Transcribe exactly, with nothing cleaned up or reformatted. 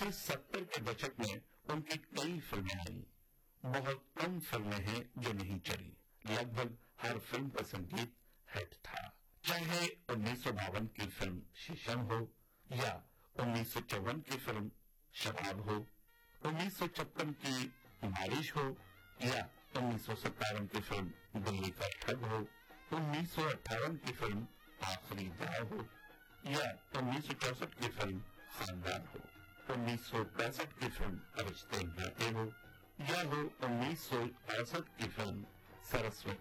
से सत्तर के दशक में उनकी कई फिल्में आई। बहुत कम फिल्में हैं जो नहीं चली। लगभग हर फिल्म का संगीत हिट था, चाहे उन्नीस सौ बावन की फिल्म शीशम हो या उन्नीस सौ चौवन की फिल्म शबाब हो, उन्नीस सौ छप्पन की बारिश हो या उन्नीस सौ सत्तावन की फिल्म दिल्ली का ठग हो, उन्नीस सौ अट्ठावन की फिल्म आखिरी दाव हो या उन्नीस सौ चौसठ की फिल्म खानदान हो, उन्नीस सौ पैंसठ की फिल्म रिश्ते नाते हो या हो उन्नीस सौ अड़सठ की फिल्म सरस्वती